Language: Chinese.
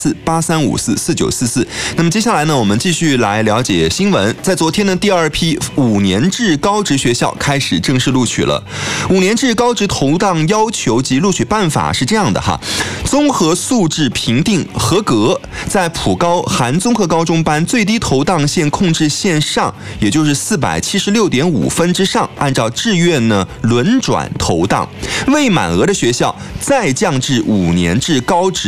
83544944。那么接下来呢，我们继续来了解新闻。在昨天呢，第二批5年制高职学校开始正式录取了。5年制高职投档要求及录取办法是这样的哈：综合素质评定合格，在普高含综合高中班最低投档线控制线上，也就是476.5分之上，按照志愿呢轮转投档。未满额的学校再降至5年制高职